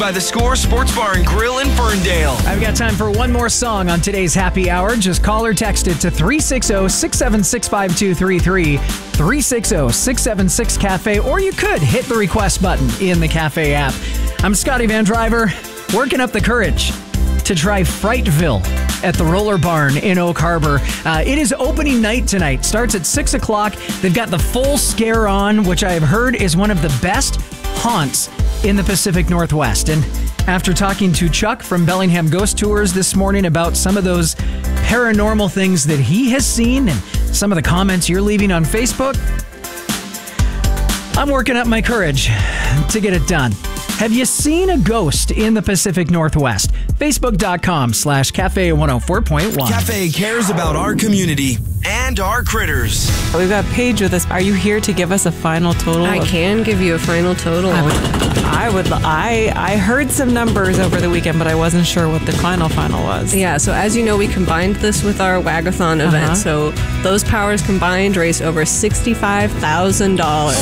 by The Score Sports Bar and Grill in Ferndale. I've got time for one more song on today's happy hour. Just call or text it to 360-676-5233, 360-676-CAFE, or you could hit the request button in the Cafe app. I'm Scotty Van Driver, working up the courage to try Frightville at the Roller Barn in Oak Harbor. It is opening night tonight. Starts at 6 o'clock. They've got the full scare on, which I have heard is one of the best haunts in the Pacific Northwest. And after talking to Chuck from Bellingham Ghost Tours this morning about some of those paranormal things that he has seen and some of the comments you're leaving on Facebook, I'm working up my courage to get it done. Have you seen a ghost in the Pacific Northwest? Facebook.com/Cafe 104.1. Cafe cares about our community and our critters. We've got Paige with us. Are you here to give us a final total? I can give you a final total. I heard some numbers over the weekend, but I wasn't sure what the final was. Yeah, so as you know, we combined this with our Wagathon event. So those powers combined raised over $65,000.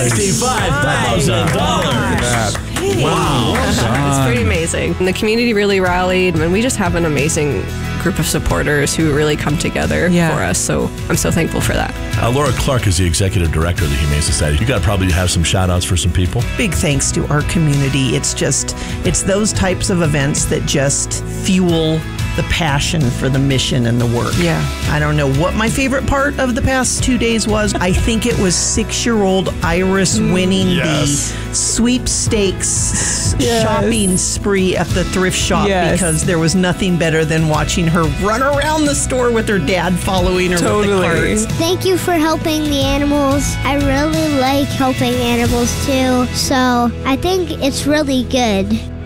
$65,000. Wow. It's pretty amazing. And the community really rallied, and we just have an amazing group of supporters who really come together for us. So I'm so thankful for that. Laura Clark is the executive director of the Humane Society. You got to probably have some shout outs for some people. Big thanks to our community. It's those types of events that just fuel the passion for the mission and the work. Yeah. I don't know what my favorite part of the past 2 days was. I think it was 6-year-old Iris winning the sweepstakes shopping spree at the thrift shop because there was nothing better than watching her run around the store with her dad following her with the carts. Thank you for helping the animals. I really like helping animals too, so I think it's really good.